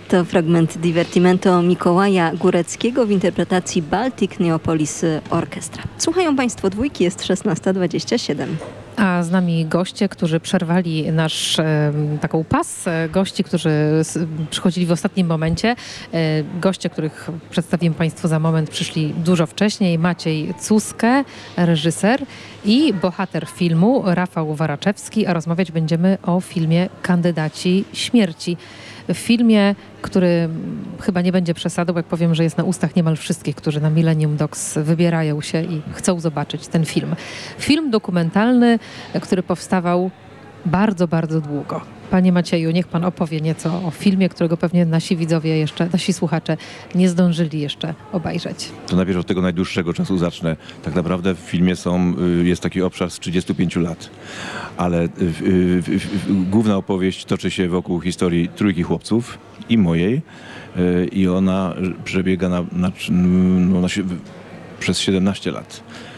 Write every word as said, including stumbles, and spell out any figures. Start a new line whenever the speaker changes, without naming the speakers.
To fragment divertimento Mikołaja Góreckiego w interpretacji Baltic Neopolis Orchestra. Słuchają Państwo dwójki, jest szesnasta dwadzieścia siedem.
A z nami goście, którzy przerwali nasz e, taką pas, gości, którzy s, przychodzili w ostatnim momencie. E, goście, których przedstawimy Państwu za moment, przyszli dużo wcześniej. Maciej Cuskę, reżyser, i bohater filmu Rafał Waraczewski, a rozmawiać będziemy o filmie Kandydaci śmierci. W filmie, który chyba nie będzie przesadą, jak powiem, że jest na ustach niemal wszystkich, którzy na Millennium Docs wybierają się i chcą zobaczyć ten film. Film dokumentalny, który powstawał bardzo, bardzo długo. Panie Macieju, niech pan opowie nieco o filmie, którego pewnie nasi widzowie jeszcze, nasi słuchacze nie zdążyli jeszcze obejrzeć.
To najpierw od tego najdłuższego czasu zacznę. Tak naprawdę w filmie są, jest taki obszar z trzydziestu pięciu lat, ale y, y, y, główna opowieść toczy się wokół historii trójki chłopców i mojej y, i ona przebiega na, na, no, na, przez siedemnaście lat.